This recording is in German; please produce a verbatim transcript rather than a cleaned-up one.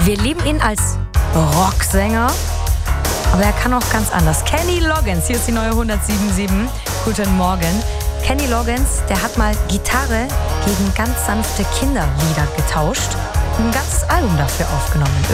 Wir lieben ihn als Rocksänger, aber er kann auch ganz anders. Kenny Loggins, hier ist die neue hundertsieben Komma sieben. Guten Morgen. Kenny Loggins, der hat mal Gitarre gegen ganz sanfte Kinderlieder getauscht und ein ganzes Album dafür aufgenommen.